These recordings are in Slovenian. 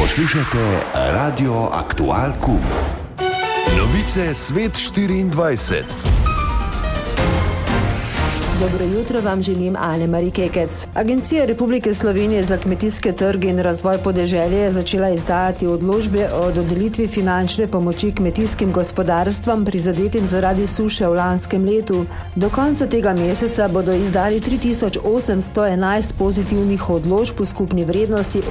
Poslušate Radio Aktual Kum. Novice Svet 24. Dobro jutro vam želim Ane-Mari Kekec. Agencija Republike Slovenije za kmetijske trge in razvoj podeželja je začela izdajati odločbe o dodelitvi finančne pomoči kmetijskim gospodarstvom prizadetim zaradi suše v lanskem letu. Do konca tega meseca bodo izdali 3811 pozitivnih odločb v skupni vrednosti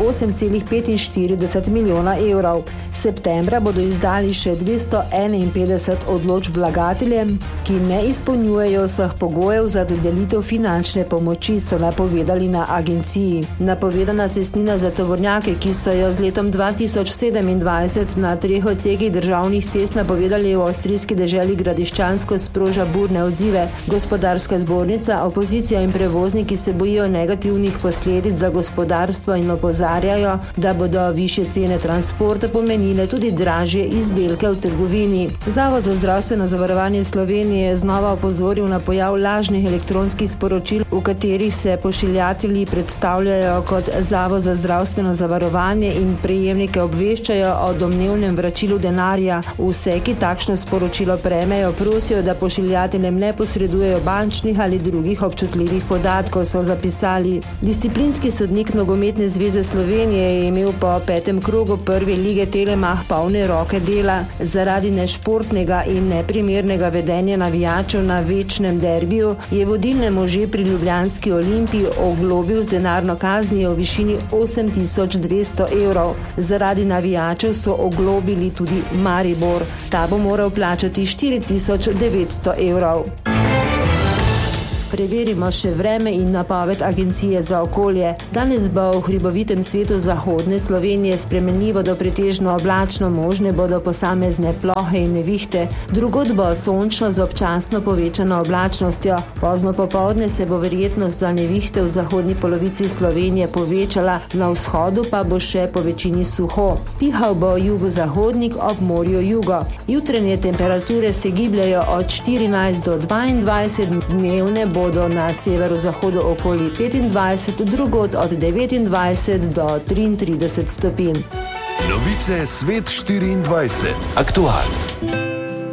8,45 milijona evrov. Septembra bodo izdali še 251 odločb vlagateljem, ki ne izpolnjujejo vseh pogojev za dodelitev finančne pomoči, so napovedali na agenciji. Napovedana cestnina za tovornjake, ki so jo z letom 2027 na 3 odsekih državnih cest napovedali v avstrijski deželi Gradiščansko, sproža burne odzive. Gospodarska zbornica, opozicija in prevozniki se bojijo negativnih posledic za gospodarstvo in opozarjajo, da bodo višje cene transporta pomenile tudi dražje izdelke v trgovini. Zavod za zdravstveno zavarovanje Slovenije je znova opozoril na pojav lažnih elektronskih sporočil, v katerih se pošiljatelji predstavljajo kot Zavod za zdravstveno zavarovanje in prejemnike obveščajo o domnevnem vračilu denarja. Vse, ki takšno sporočilo prejmejo, prosijo, da pošiljateljem ne posredujejo bančnih ali drugih občutljivih podatkov, so zapisali. Disciplinski sodnik Nogometne zveze Slovenije je imel po 5. krogu prve lige Telemach polne roke dela. Zaradi nešportnega in neprimernega vedenja navijačev na večnem derbiju je vodilne može pri ljubljanski Olimpiji oglobil z denarno kaznijo v višini 8200 evrov. Zaradi navijačev so oglobili tudi Maribor. Ta bo moral plačati 4900 evrov. Preverimo še vreme in napoved Agencije za okolje. Danes bo v hribovitem svetu zahodne Slovenije spremenljivo do pretežno oblačno, možne bodo posamezne plohe in nevihte. Drugod bo sončno z občasno povečano oblačnostjo. Pozno popoldne se bo verjetnost za nevihte v zahodni polovici Slovenije povečala, na vzhodu pa bo še po večini suho. Pihal bo jugozahodnik, ob morju jugo. Jutranje temperature se gibljajo od 14 do 22, dnevne bodo na severozahodu okoli 25, drugod od 29 do 33 stopinj. Novice Svet 24. Aktual.